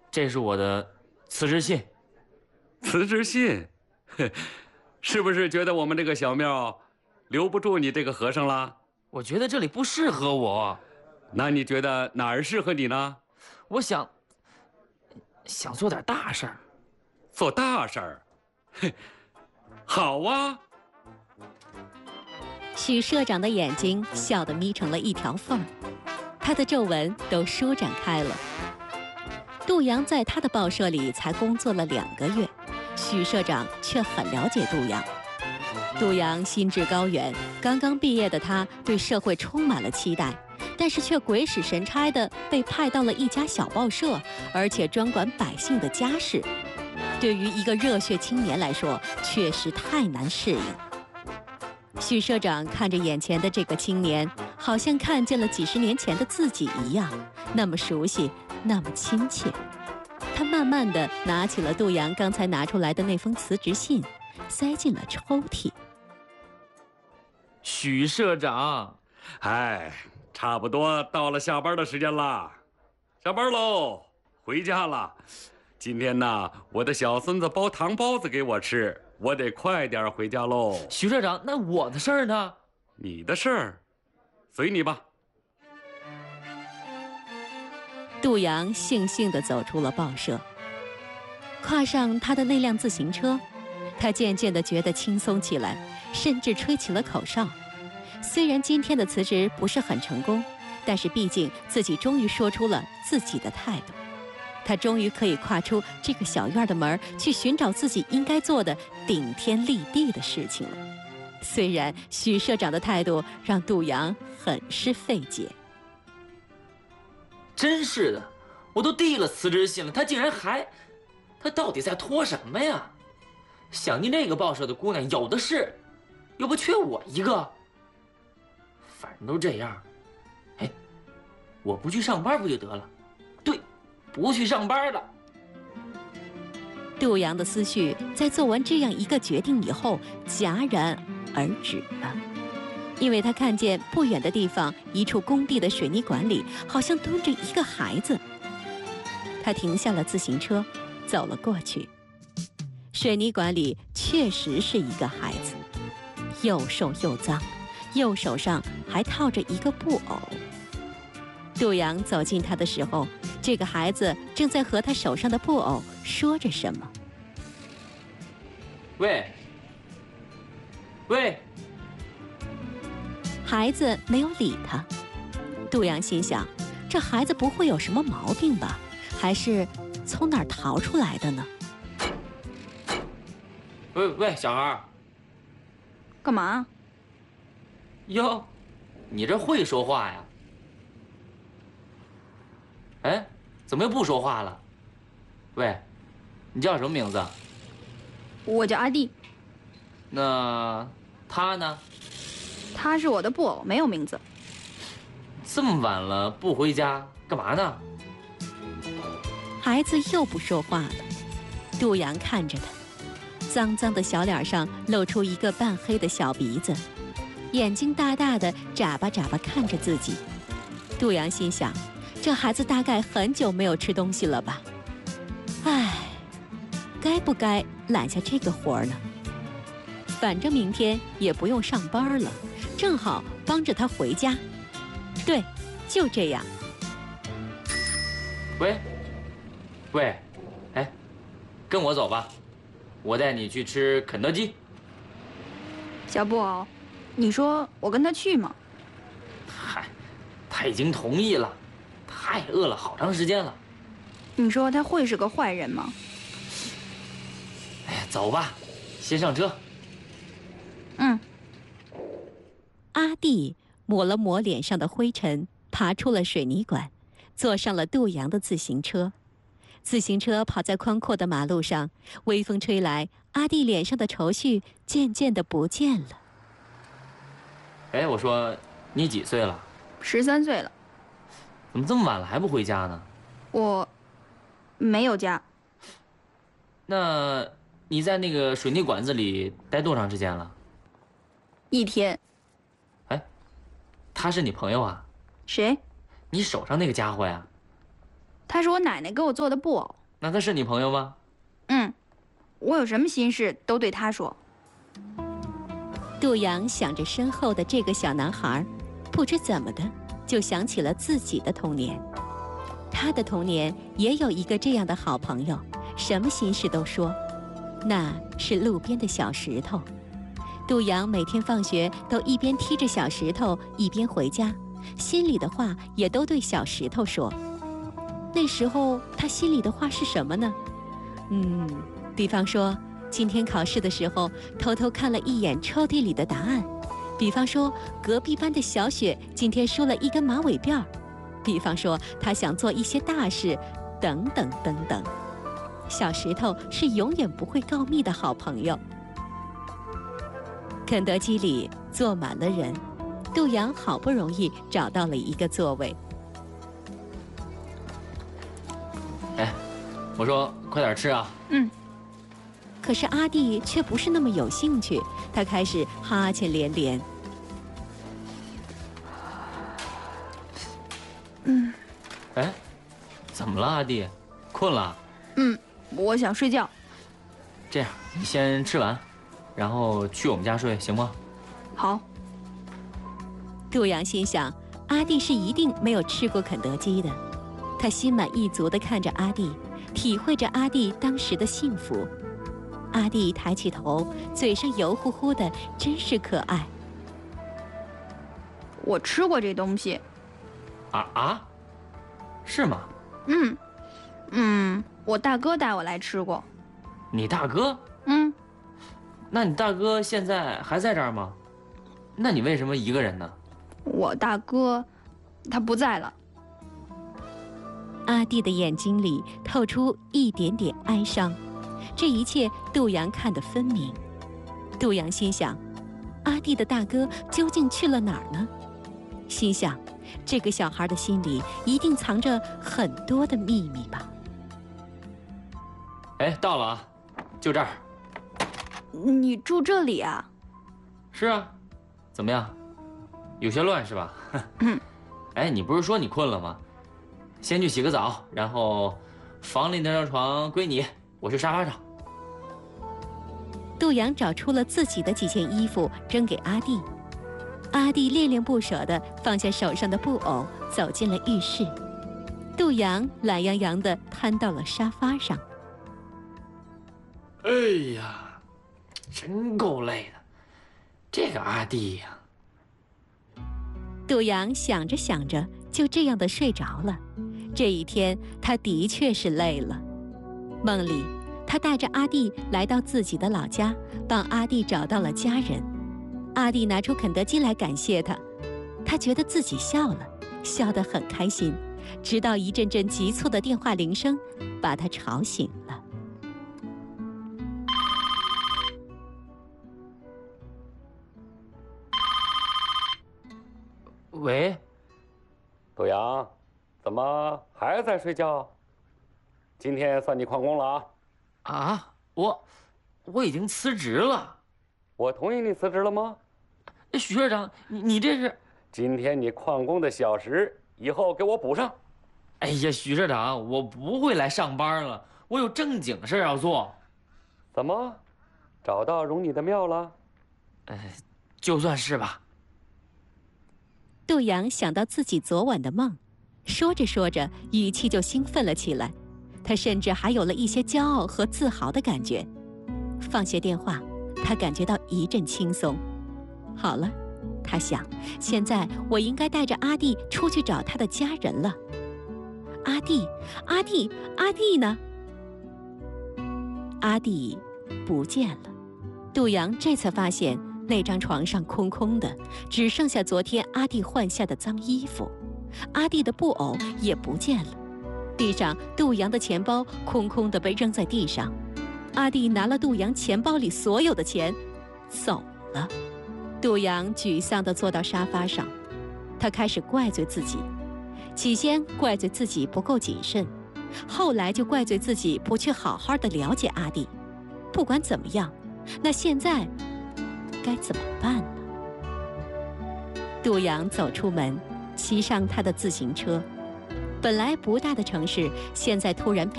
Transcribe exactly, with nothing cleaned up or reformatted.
这是我的辞职信。 辞职信？是不是觉得我们这个小庙留不住你这个和尚了？ 我觉得这里不适合我。 那你觉得哪儿适合你呢？ 我想想做点大事儿。 做大事儿？好啊！ 许社长的眼睛笑得眯成了一条缝儿，他的皱纹都舒展开了。杜阳在他的报社里才工作了两个月，许社长却很了解杜阳。杜阳心智高远，刚刚毕业的他对社会充满了期待，但是却鬼使神差地被派到了一家小报社，而且专管百姓的家事。对于一个热血青年来说，确实太难适应。许社长看着眼前的这个青年，好像看见了几十年前的自己一样，那么熟悉，那么亲切。他慢慢地拿起了杜阳刚才拿出来的那封辞职信，塞进了抽屉。 许社长， 哎，差不多到了下班的时间了，下班喽，回家了。今天呢，我的小孙子包糖包子给我吃，我得快点回家喽。 许社长，那我的事儿呢？ 你的事儿，随你吧。 杜阳悻悻地走出了报社，跨上他的那辆自行车，他渐渐地觉得轻松起来，甚至吹起了口哨。虽然今天的辞职不是很成功，但是毕竟自己终于说出了自己的态度。他终于可以跨出这个小院的门，去寻找自己应该做的顶天立地的事情了。虽然许社长的态度让杜阳很是费解。 真是的，我都递了辞职信了，他竟然还……他到底在拖什么呀？想进这个报社的姑娘有的是，又不缺我一个。反正都这样，哎，我不去上班不就得了？对，不去上班了。 杜阳的思绪在做完这样一个决定以后戛然而止了，因为他看见不远的地方一处工地的水泥管里好像蹲着一个孩子。他停下了自行车，走了过去。水泥管里确实是一个孩子，又瘦又脏，右手上还套着一个布偶。杜阳走近他的时候，这个孩子正在和他手上的布偶说着什么。 喂，喂！ 孩子没有理他。杜阳心想，这孩子不会有什么毛病吧？还是从哪儿逃出来的呢？ 喂喂，小孩， 干嘛？ 哟，你这会说话呀？哎，怎么又不说话了？喂，你叫什么名字？ 我叫阿弟。 那他呢？ 他是我的布偶，没有名字。 这么晚了不回家，干嘛呢？ 孩子又不说话了。杜阳看着他，脏脏的小脸上露出一个半黑的小鼻子，眼睛大大的眨巴眨巴看着自己。杜阳心想，这孩子大概很久没有吃东西了吧？唉，该不该揽下这个活儿呢？反正明天也不用上班了，正好帮着他回家。对，就这样。 喂，喂，哎，跟我走吧，我带你去吃肯德基。 小布偶，你说我跟他去吗？ 嗨，他已经同意了，他也饿了好长时间了。 你说他会是个坏人吗？ 哎呀，走吧，先上车。 嗯。 阿弟抹了抹脸上的灰尘，爬出了水泥管，坐上了杜阳的自行车。自行车跑在宽阔的马路上，微风吹来，阿弟脸上的愁绪渐渐地不见了。 哎，我说你几岁了？ 十三岁了。 怎么这么晚了还不回家呢？ 我没有家。 那你在那个水泥管子里待多长时间了？ 一天。 哎，他是你朋友啊？ 谁？ 你手上那个家伙呀？ 他是我奶奶给我做的布偶。 那他是你朋友吗？ 嗯，我有什么心事都对他说。 杜阳想着身后的这个小男孩，不知怎么的就想起了自己的童年。他的童年也有一个这样的好朋友，什么心事都说，那是路边的小石头。杜阳每天放学都一边踢着小石头一边回家，心里的话也都对小石头说。那时候他心里的话是什么呢？嗯，比方说今天考试的时候偷偷看了一眼抽屉里的答案，比方说隔壁班的小雪今天梳了一根马尾辫，比方说他想做一些大事，等等等等。小石头是永远不会告密的好朋友。肯德基里坐满了人，杜阳好不容易找到了一个座位。 哎，我说快点吃啊！ 嗯。 可是阿弟却不是那么有兴趣，他开始哈欠连连。 嗯。 哎，怎么了，阿弟？困了？ 嗯，我想睡觉。 这样，你先吃完，然后去我们家睡，行吗？ 好。 杜阳心想，阿弟是一定没有吃过肯德基的。他心满意足地看着阿弟，体会着阿弟当时的幸福。阿弟抬起头，嘴上油乎乎的，真是可爱。 我吃过这东西。 啊啊？是吗？ 嗯，嗯，我大哥带我来吃过。 你大哥？ 嗯。 那你大哥现在还在这儿吗？那你为什么一个人呢？ 我大哥，他不在了。 阿弟的眼睛里透出一点点哀伤，这一切杜阳看得分明。杜阳心想，阿弟的大哥究竟去了哪儿呢？心想，这个小孩的心里一定藏着很多的秘密吧。 哎，到了啊，就这儿。 你住这里啊？ 是啊，怎么样？有些乱是吧？ 嗯。 哎，你不是说你困了吗？先去洗个澡，然后房里那张床归你，我去沙发上。 杜阳找出了自己的几件衣服扔给阿弟，阿弟恋恋不舍地放下手上的布偶，走进了浴室。杜阳懒洋洋地瘫到了沙发上。 哎呀，真够累的，这个阿弟呀。 杜阳想着想着，就这样的睡着了。这一天，他的确是累了。梦里，他带着阿弟来到自己的老家，帮阿弟找到了家人。阿弟拿出肯德基来感谢他，他觉得自己笑了，笑得很开心。直到一阵阵急促的电话铃声把他吵醒了。 喂， 杜阳，怎么还在睡觉？今天算你旷工了啊！ 啊，我我已经辞职了。 我同意你辞职了吗？ 许社长，你你这是？ 今天你旷工的小时，以后给我补上。 哎呀，许社长，我不会来上班了，我有正经事要做。 怎么，找到容你的庙了？ 呃，就算是吧。 杜阳想到自己昨晚的梦，说着说着，语气就兴奋了起来。他甚至还有了一些骄傲和自豪的感觉。放下电话，他感觉到一阵轻松。好了，他想，现在我应该带着阿弟出去找他的家人了。阿弟，阿弟，阿弟呢？阿弟不见了。杜阳这才发现，那张床上空空的，只剩下昨天阿弟换下的脏衣服。阿弟的布偶也不见了。地上，杜阳的钱包空空的被扔在地上。阿弟拿了杜阳钱包里所有的钱，走了。杜阳沮丧地坐到沙发上，他开始怪罪自己。起先怪罪自己不够谨慎，后来就怪罪自己不去好好的了解阿弟。不管怎么样，那现在该怎么办呢？杜阳走出门，骑上他的自行车。本来不大的城市，现在突然变